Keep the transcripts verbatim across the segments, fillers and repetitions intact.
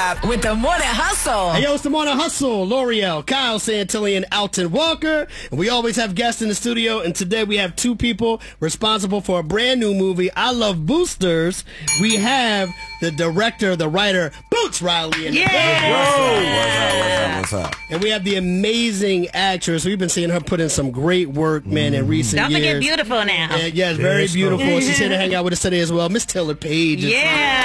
Live with the Morning Hustle. Hey, yo, it's the Morning Hustle. L'Oreal, Kyle Santilli, and Alton Walker. And we always have guests in the studio, and today we have two people responsible for a brand new movie, I Love Boosters. We have the director, the writer, Boots Riley. In yeah! Whoa! What's up, what's up? And we have the amazing actress. We've been seeing her put in some great work, man, in recent Don't years. Don't forget beautiful now. And, yes, very yes, beautiful. no. She's here to hang out with us today as well. Miss Taylor Page. Yeah.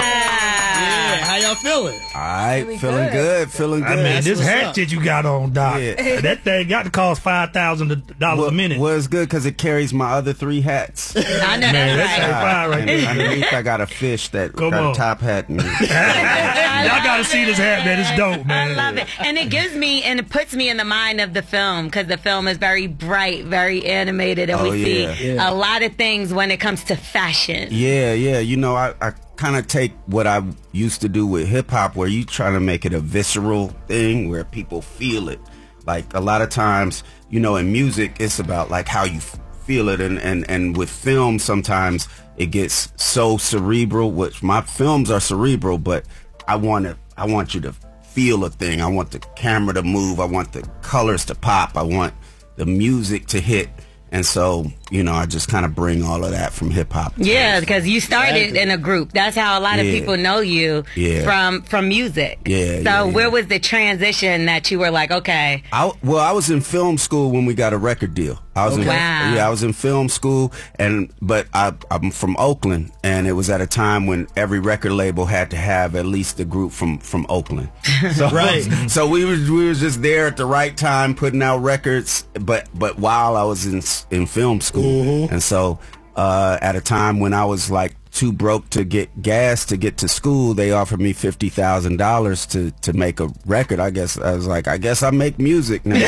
Yeah. How y'all feeling? All right, Feeling feeling good. good, feeling good. I mean, That's this what's hat up. that you got on, Doc, Yeah. that thing got to cost five thousand dollars well, a minute. well, it's good because it carries my other three hats. I know Man, that's that's right. fine right and there. underneath, I got a fish that Come got on. a top hat. And Y'all got to see this hat, man. It's dope, man. I love it. And it gives me, and it puts me in the mind of the film, because the film is very bright, very animated, and Oh, we see yeah. Yeah. a lot of things when it comes to fashion. yeah, yeah. You know, I, I kind of take what I used to do with hip hop, where you try to make it a visceral thing where people feel it. Like a lot of times, you know, in music, it's about like how you f- feel it, and, and, and with film, sometimes it gets so cerebral. Which my films are cerebral, but I want to, I want you to feel a thing. I want the camera to move. I want the colors to pop. I want the music to hit. And so, you know, I just kind of bring all of that from hip hop. Yeah, because you started Exactly. in a group. That's how a lot of Yeah. people know you Yeah. from from music. Yeah, So yeah, where yeah. was the transition that you were like, okay, I, well, I was in film school when we got a record deal. I was in, Wow. yeah, I was in film school, and but I, I'm from Oakland, and it was at a time when every record label had to have at least a group from from Oakland. So, Right. So we was we was just there at the right time, putting out records. But but while I was in in film school, and so uh, at a time when I was like too broke to get gas to get to school, they offered me fifty thousand dollars to to make a record. I guess I was like, I guess I make music now.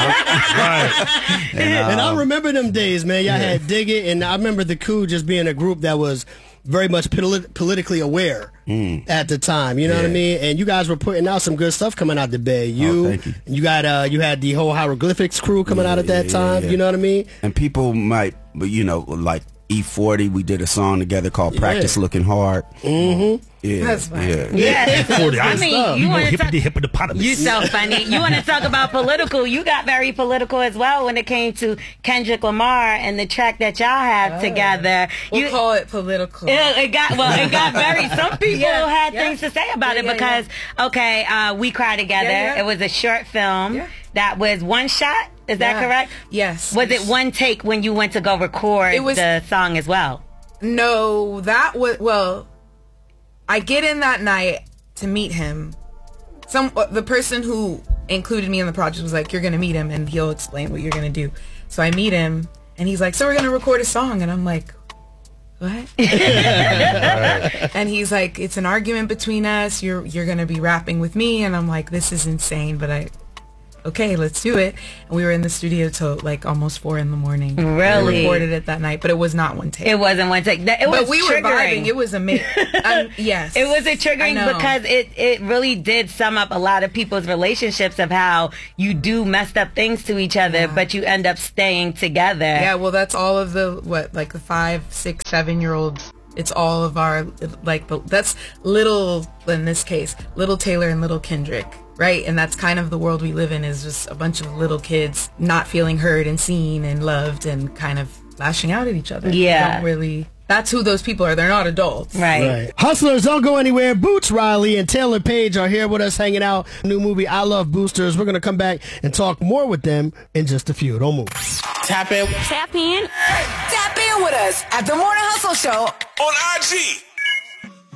Right. And I remember them days, man. Y'all had Dig It, and I remember The Coup just being a group that was very much polit- politically aware at the time. You know what I Yeah. mean? And you guys were putting out some good stuff coming out the Bay. You, Oh, thank you. you got uh, you had the whole Hieroglyphics crew coming out at that yeah, time. yeah. You know what I mean? And people might, but you know, like E forty, we did a song together called "Practice Looking Hard." Mm-hmm. Yeah, That's fine. yeah. yeah. forty, I I mean, stuff. you You know, want to talk. hippity hippopotamus. You so funny. You want to talk about political? You got very political as well when it came to Kendrick Lamar and the track that y'all have together. We'll You, call it political. it, it got well. It got very. Some people Yeah, had yeah. things to say about Yeah, it yeah, because okay, uh, we cry together. Yeah, yeah. It was a short film Yeah. that was one shot. Is that Yeah. correct? Yes. Was it one take when you went to go record It was- the song as well? No, that was, well, I get in that night to meet him. Some the person who included me in the project was like, you're going to meet him and he'll explain what you're going to do. So I meet him and he's like, so we're going to record a song. And I'm like, what? And he's like, it's an argument between us. You're you're going to be rapping with me. And I'm like, this is insane, but I okay, let's do it. And we were in the studio till like almost four in the morning. Really? We recorded it that night, but it was not one take. It wasn't one take. That- It was But we were triggering. vibing. It was amazing. um, yes. It was a I triggering know. because it, it really did sum up a lot of people's relationships of how you do messed up things to each other, Yeah. but you end up staying together. Yeah, well, that's all of the, what, like the five, six, seven year olds. It's all of our, like, the, that's little, in this case, little Taylor and little Kendrick, right? And that's kind of the world we live in, is just a bunch of little kids not feeling heard and seen and loved and kind of lashing out at each other. Yeah. They don't really, that's who those people are. They're not adults. Right. Right. Hustlers, don't go anywhere. Boots Riley and Taylor Page are here with us hanging out. New movie, I Love Boosters. We're going to come back and talk more with them in just a few. Don't move. Tap in. Tap in. Tap in with us at the Morning Hustle Show On I G.